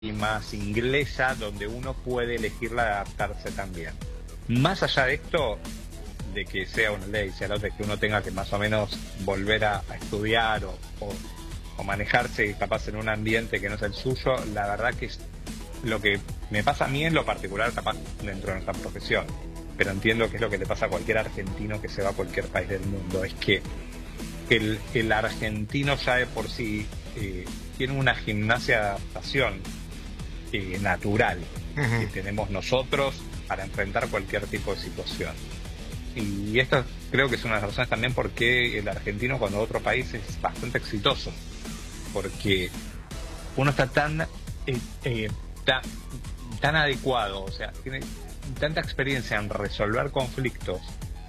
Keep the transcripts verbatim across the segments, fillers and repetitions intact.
más inglesa, donde uno puede elegirla de adaptarse también. Más allá de esto, de que sea una ley, sea la otra, que uno tenga que más o menos volver a, a estudiar o, o, o manejarse capaz en un ambiente que no es el suyo, la verdad que es lo que me pasa a mí en lo particular, capaz dentro de nuestra profesión, pero entiendo que es lo que le pasa a cualquier argentino que se va a cualquier país del mundo, es que el, el argentino ya de por sí eh, tiene una gimnasia de adaptación eh, natural uh-huh. que tenemos nosotros para enfrentar cualquier tipo de situación. Y esto creo que es una de las razones también por qué el argentino cuando va a otro país es bastante exitoso, porque uno está tan eh, eh, tan, tan adecuado, o sea, tiene tanta experiencia en resolver conflictos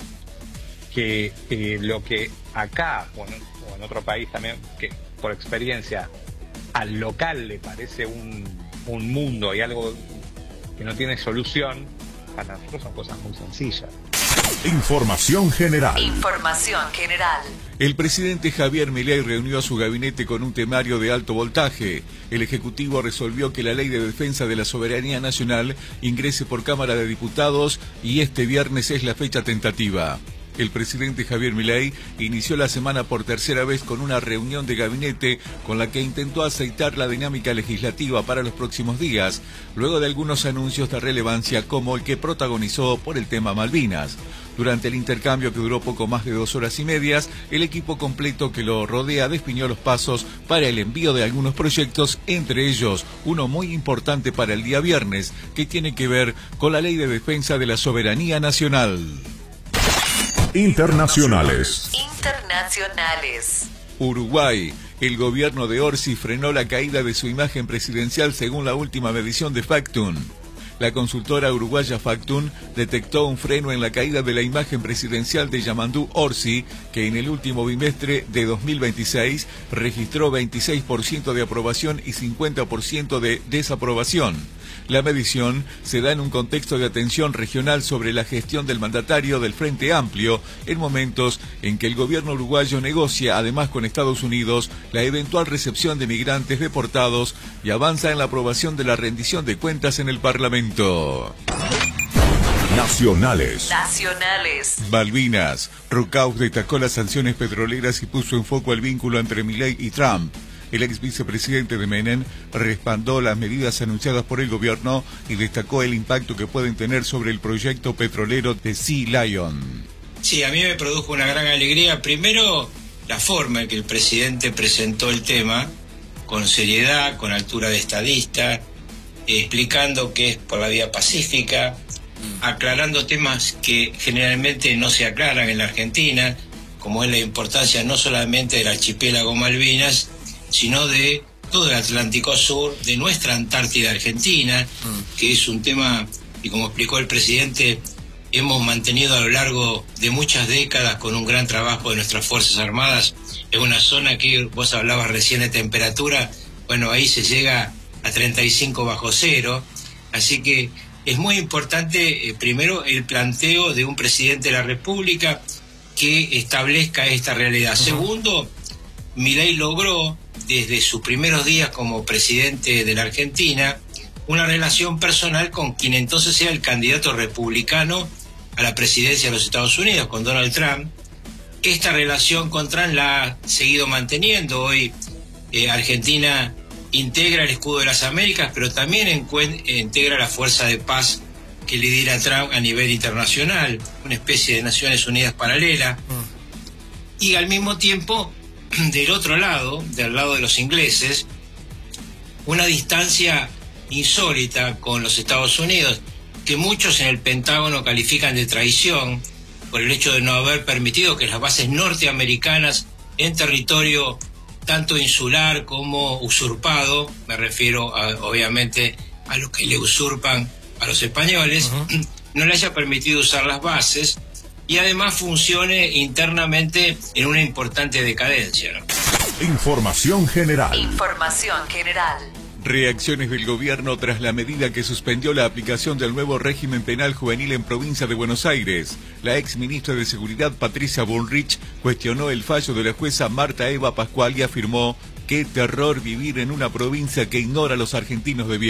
que eh, lo que acá o en, o en otro país también, que por experiencia al local le parece un, un mundo y algo que no tiene solución, para nosotros son cosas muy sencillas. Información general. Información general. El presidente Javier Milei reunió a su gabinete con un temario de alto voltaje. El Ejecutivo resolvió que la Ley de Defensa de la Soberanía Nacional ingrese por Cámara de Diputados y este viernes es la fecha tentativa. El presidente Javier Milei inició la semana por tercera vez con una reunión de gabinete con la que intentó aceitar la dinámica legislativa para los próximos días, luego de algunos anuncios de relevancia como el que protagonizó por el tema Malvinas. Durante el intercambio que duró poco más de dos horas y medias, el equipo completo que lo rodea definió los pasos para el envío de algunos proyectos, entre ellos uno muy importante para el día viernes, que tiene que ver con la Ley de Defensa de la Soberanía Nacional. Internacionales. Internacionales. Uruguay. El gobierno de Orsi frenó la caída de su imagen presidencial según la última medición de Factun. La consultora uruguaya Factun detectó un freno en la caída de la imagen presidencial de Yamandú Orsi, que en el último bimestre de dos mil veintiséis registró veintiséis por ciento de aprobación y cincuenta por ciento de desaprobación. La medición se da en un contexto de atención regional sobre la gestión del mandatario del Frente Amplio, en momentos en que el gobierno uruguayo negocia, además con Estados Unidos, la eventual recepción de migrantes deportados y avanza en la aprobación de la rendición de cuentas en el Parlamento. Nacionales. Nacionales. Malvinas. Rocauf destacó las sanciones petroleras y puso en foco el vínculo entre Milei y Trump. El ex vicepresidente de Menem respaldó las medidas anunciadas por el gobierno y destacó el impacto que pueden tener sobre el proyecto petrolero de Sea Lion. Sí, a mí me produjo una gran alegría. Primero, la forma en que el presidente presentó el tema, con seriedad, con altura de estadista, eh, explicando que es por la vía pacífica, aclarando temas que generalmente no se aclaran en la Argentina, como es la importancia no solamente del archipiélago Malvinas, sino de todo el Atlántico Sur, de nuestra Antártida Argentina, mm. que es un tema que, como explicó el presidente, hemos mantenido a lo largo de muchas décadas con un gran trabajo de nuestras Fuerzas Armadas. Es una zona que vos hablabas recién de temperatura, bueno, ahí se llega a treinta y cinco bajo cero, así que es muy importante, eh, primero, el planteo de un presidente de la República que establezca esta realidad. Uh-huh. Segundo, Milei logró, desde sus primeros días como presidente de la Argentina, una relación personal con quien entonces era el candidato republicano a la presidencia de los Estados Unidos, con Donald Trump. Esta relación con Trump la ha seguido manteniendo. Hoy eh, Argentina integra el escudo de las Américas, pero también encuen- integra la fuerza de paz que lidera Trump a nivel internacional, una especie de Naciones Unidas paralela. Mm. Y al mismo tiempo, del otro lado, del lado de los ingleses, una distancia insólita con los Estados Unidos, que muchos en el Pentágono califican de traición por el hecho de no haber permitido que las bases norteamericanas en territorio tanto insular como usurpado, me refiero a, obviamente a los que le usurpan a los españoles, uh-huh. no le haya permitido usar las bases y además funcione internamente en una importante decadencia, ¿no? Información general. Información general. Reacciones del gobierno tras la medida que suspendió la aplicación del nuevo régimen penal juvenil en provincia de Buenos Aires. La ex ministra de Seguridad, Patricia Bullrich, cuestionó el fallo de la jueza Marta Eva Pascual y afirmó Qué terror vivir en una provincia que ignora a los argentinos de bien.